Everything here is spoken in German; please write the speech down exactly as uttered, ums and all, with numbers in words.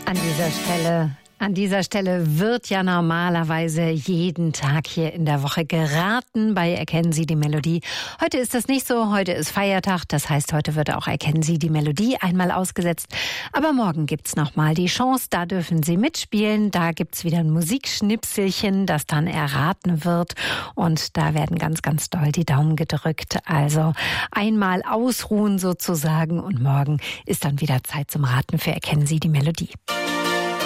An dieser Stelle, an dieser Stelle wird ja normalerweise jeden Tag hier in der Woche geraten bei Erkennen Sie die Melodie. Heute ist das nicht so, heute ist Feiertag, das heißt, heute wird auch Erkennen Sie die Melodie einmal ausgesetzt. Aber morgen gibt's nochmal die Chance, da dürfen Sie mitspielen, da gibt's wieder ein Musikschnipselchen, das dann erraten wird und da werden ganz, ganz doll die Daumen gedrückt. Also einmal ausruhen sozusagen und morgen ist dann wieder Zeit zum Raten für Erkennen Sie die Melodie.